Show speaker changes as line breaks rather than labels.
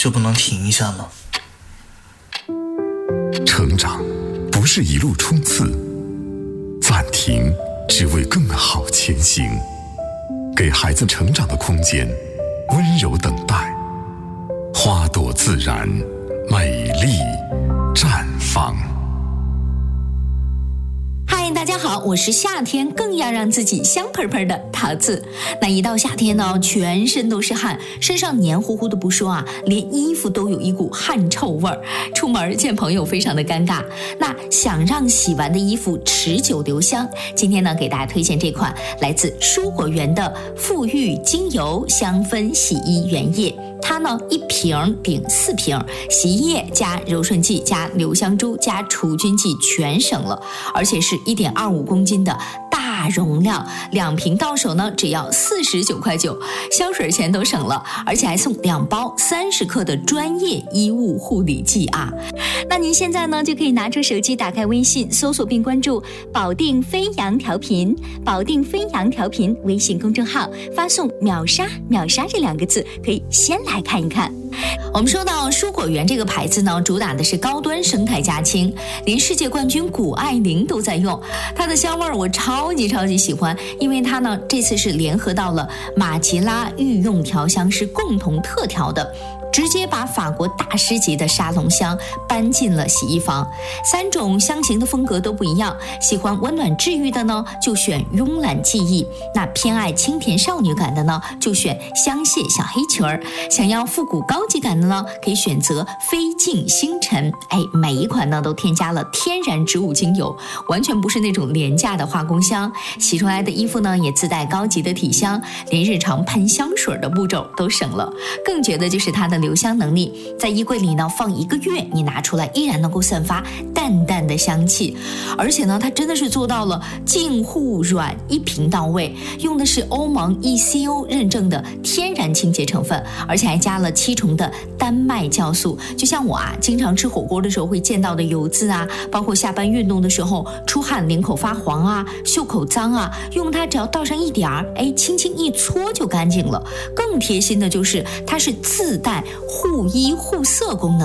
就不能停一下吗？
成长不是一路冲刺，暂停只为更好前行。给孩子成长的空间，温柔等待，花朵自然，美丽绽放。
嗨，大家好，我是夏天更要让自己香喷喷的桃子。那一到夏天呢，全身都是汗，身上黏糊糊的不说啊，连衣服都有一股汗臭味儿，出门见朋友非常的尴尬。那想让洗完的衣服持久留香，今天呢给大家推荐这款来自蔬果园的馥郁精油香氛洗衣原液。它呢1瓶顶4瓶，洗衣液加柔顺剂加留香珠加除菌剂全省了，而且是1.25公斤的大容量，2瓶到手呢只要49.9块，香水钱都省了，而且还送2包30克的专业衣物护理剂啊。那您现在呢就可以拿出手机，打开微信，搜索并关注保定飞扬调频，保定飞扬调频微信公众号，发送秒杀秒杀这2个字，可以先来看一看。我们说到蔬果园这个牌子呢，主打的是高端生态家清，连世界冠军谷爱凌都在用。它的香味我超级喜欢，因为它呢这次是联合到了马吉拉御用调香师共同特调的，直接把法国大师级的沙龙香搬进了洗衣房。3种香型的风格都不一样，喜欢温暖治愈的呢就选慵懒记忆，那偏爱清甜少女感的呢就选香榭小黑裙儿，想要复古高级感的呢可以选择飞镜星辰。每一款呢都添加了天然植物精油，完全不是那种廉价的化工香，洗出来的衣服呢也自带高级的体香，连日常喷香水的步骤都省了。更觉得就是它的留香能力，在衣柜里呢放1个月，你拿出来依然能够散发淡淡的香气。而且呢它真的是做到了净护软1瓶到位，用的是欧盟 ECO 认证的天然清洁成分，而且还加了7重的丹麦酵素。就像我经常吃火锅的时候会见到的油渍啊，包括下班运动的时候出汗领口发黄啊，袖口脏啊，用它只要倒上一点儿，轻轻一搓就干净了。更贴心的就是它是自带护衣护色功能。